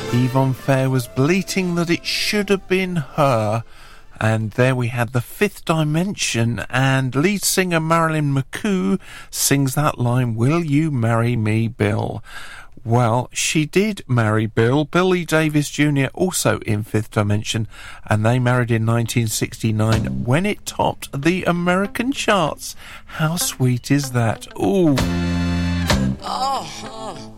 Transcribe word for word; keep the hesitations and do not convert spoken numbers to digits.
Yvonne Fair was bleating that it should have been her. And there we had The Fifth Dimension, and lead singer Marilyn McCoo sings that line, "Will you marry me, Bill?" Well, she did marry Bill, Billy Davis Junior, also in Fifth Dimension, and they married in nineteen sixty-nine when it topped the American charts. How sweet is that? Ooh. Oh, oh.